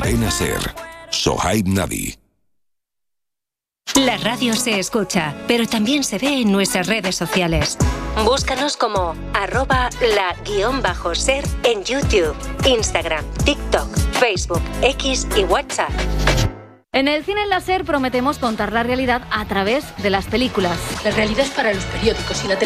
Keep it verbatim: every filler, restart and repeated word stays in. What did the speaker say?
Cadena Ser. Sohaib Navi. La radio se escucha, pero también se ve en nuestras redes sociales. Búscanos como arroba la guión bajo ser en YouTube, Instagram, TikTok, Facebook, X y WhatsApp. En el cine en la SER prometemos contar la realidad a través de las películas. La realidad es para los periódicos y la televisión